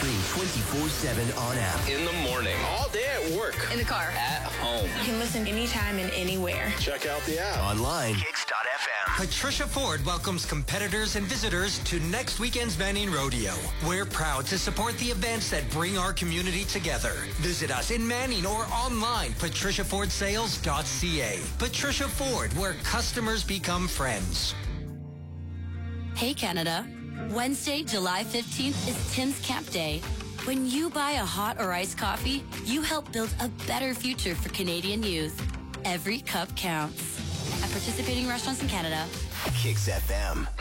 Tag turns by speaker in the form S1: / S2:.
S1: stream 24/7 on app.
S2: In the morning.
S3: All day at work.
S4: In the car.
S2: At home.
S4: You can listen anytime and anywhere.
S3: Check out the app.
S1: Online. Kicks.fm.
S5: Patricia Ford welcomes competitors and visitors to next weekend's Manning Rodeo. We're proud to support the events that bring our community together. Visit us in Manning or online, patriciafordsales.ca. Patricia Ford, where customers become friends.
S6: Hey, Canada. Wednesday, July 15th is Tim's Camp Day. When you buy a hot or iced coffee, you help build a better future for Canadian youth. Every cup counts. At participating restaurants in Canada.
S1: Kicks FM.